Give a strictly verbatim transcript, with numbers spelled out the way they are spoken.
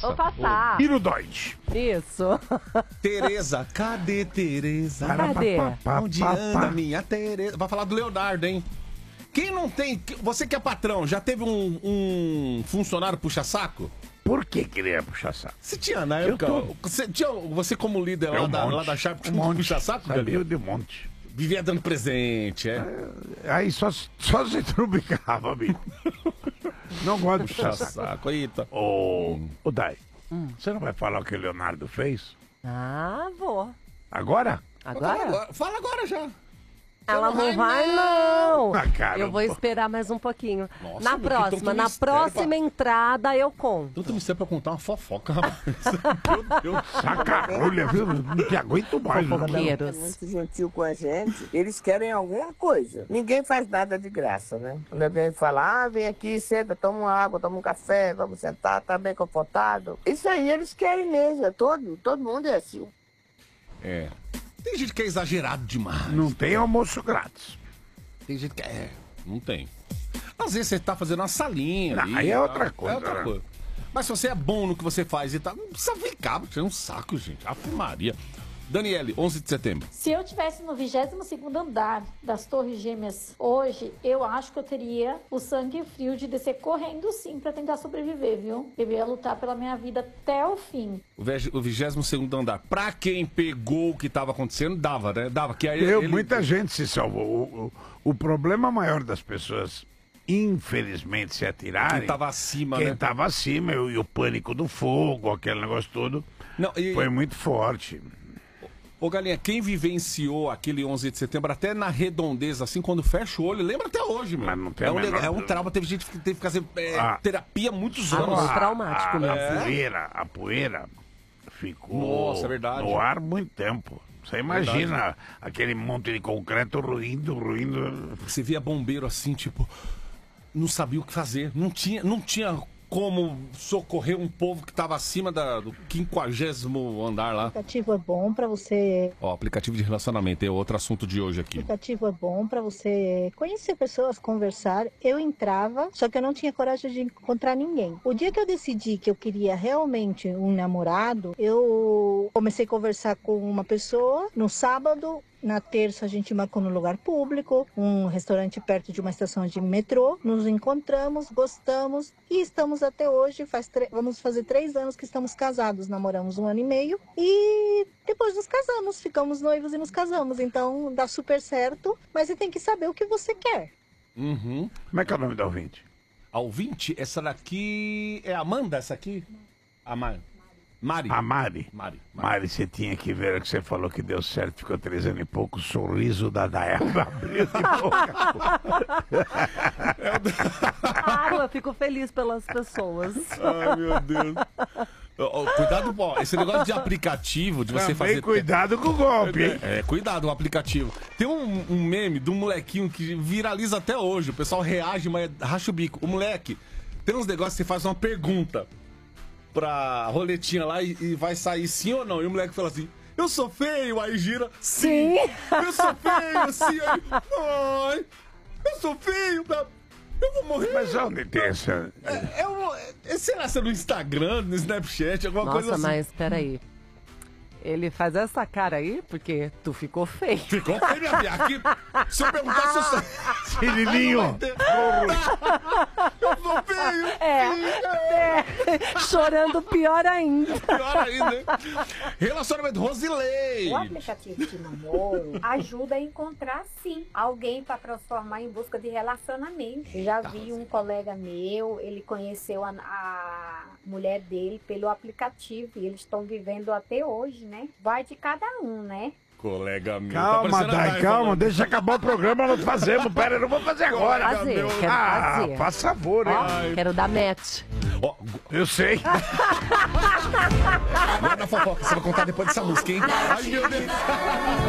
passar. Vou passar. Tirodoide. Isso. Tereza, cadê Tereza? Cadê? Onde anda minha Tereza? Vai falar do Leonardo, hein? Quem não tem... Você que é patrão, já teve um, um funcionário puxa-saco? Por que queria puxar saco? Você tinha na época... Você, tinha, você como líder lá, um da, monte. lá da Sharp, tinha Um um monte. puxa-saco? Sabia de um monte. Vivia dando presente, é? Aí só, só se trubicava, amigo. Não gosto de puxar saco. Puxa-saco, eita. Ô, ô Dai, você não vai falar o que o Leonardo fez? Ah, vou. Agora? Agora? Fala agora, fala agora já. Ela Não não vai, vai, não. não. Ah, cara, Eu vou pô. esperar mais um pouquinho. Nossa, Na meu, que próxima, tanto na mistério, próxima pá. entrada eu conto. Tanto mistério pra contar uma fofoca, rapaz. Meu Deus. Sacarolha, viu? Não te aguento mais. não. É Fofoqueiros. muito gentil com a gente. Eles querem alguma coisa. Ninguém faz nada de graça, né? Quando alguém fala, ah, vem aqui, senta, toma uma água, toma um café, vamos sentar, tá bem confortável. Isso aí eles querem mesmo. É todo, todo mundo é assim. É. Tem gente que é exagerado demais. Não tem almoço grátis. Tem gente que é. Não tem. Às vezes você tá fazendo uma salinha. Não, ali, aí é tá? outra coisa, É outra né? coisa. Mas se você é bom no que você faz e tal, não precisa ficar, porque é um saco, gente. Ave Maria. Daniele, onze de setembro. Se eu estivesse no vigésimo segundo andar das Torres Gêmeas hoje, eu acho que eu teria o sangue frio de descer correndo sim pra tentar sobreviver, viu? Eu ia lutar pela minha vida até o fim. O vege- o vigésimo segundo andar. Pra quem pegou o que tava acontecendo, dava, né? Dava. Que aí Eu, ele... muita gente se salvou. O, o, o problema maior das pessoas, infelizmente, se atirarem... Quem tava acima, Quem né? tava acima, e o, e o pânico do fogo, aquele negócio todo, Não, e... foi muito forte. Ô, Galinha, quem vivenciou aquele onze de setembro, até na redondeza, assim, quando fecha o olho, lembra até hoje, meu. Mas não tem é, a um, menor é um dúvida. trauma, teve gente que teve que fazer é, Ah. terapia há muitos Ah, anos. não. traumático a, mesmo. a poeira, a poeira ficou Nossa, é verdade. no ar muito tempo. Você imagina aquele monte de concreto ruindo, ruindo. Você via bombeiro assim, tipo, não sabia o que fazer. Não tinha, não tinha como socorrer um povo que tava acima da, do quinquagésimo andar lá. O aplicativo é bom para você. Ó, aplicativo de relacionamento é outro assunto de hoje aqui. O aplicativo é bom para você conhecer pessoas, conversar. Eu entrava, só que eu não tinha coragem de encontrar ninguém. O dia que eu decidi que eu queria realmente um namorado, eu comecei a conversar com uma pessoa no sábado. Na terça a gente marcou no lugar público, um restaurante perto de uma estação de metrô. Nos encontramos, gostamos e estamos até hoje. Faz tre- vamos fazer três anos que estamos casados, namoramos um ano e meio e depois nos casamos, ficamos noivos e nos casamos. Então dá super certo, mas você tem que saber o que você quer. Uhum. Como é que é o nome da ouvinte? A ouvinte, essa daqui é Amanda, essa aqui? A Mari. Mari. A Mari. Mari. Mari, você tinha que ver o que você falou que deu certo, ficou três anos e pouco, o sorriso da Dayana abriu de boca. Claro, eu fico feliz pelas pessoas. Ai, meu Deus. Ó, ó, cuidado, ó, esse negócio de aplicativo, de você Também fazer... cuidado com o golpe, hein? É, cuidado o aplicativo. Tem um, um meme de um molequinho que viraliza até hoje. O pessoal reage, mas racha o bico. O moleque, tem uns negócios que você faz uma pergunta pra roletinha lá e, e vai sair sim ou não. E o moleque fala assim, eu sou feio, aí gira, sim. Sim. Eu sou feio, sim, aí, ai, eu sou feio, eu vou morrer. Mas onde tem essa... É, é, um- é, sei lá, se é no Instagram, no Snapchat, alguma Nossa, coisa assim. mas peraí. Ele faz essa cara aí porque tu ficou feio. Ficou feio, minha filha. Aqui, se eu perguntar se eu sou... Sirilinho. Eu sou feio. É, é, chorando pior ainda. Pior ainda, hein? Relacionamento, Rosilei. O aplicativo de namoro ajuda a encontrar, sim, alguém para transformar em busca de relacionamento. Eu já vi um colega meu, ele conheceu a, a mulher dele pelo aplicativo e eles estão vivendo até hoje, né? Vai de cada um, né? Colega meu. Calma, tá parecendo a Dai, Dai calma, falando. deixa acabar o programa, nós fazemos. Pera, eu não vou fazer agora. Colega Fazer, meu. quero Ah, fazer. faz favor, hein? Ó, quero dar match. Ó, Eu sei. agora na fofoca, você vai contar depois dessa música, hein? Ai, meu Deus.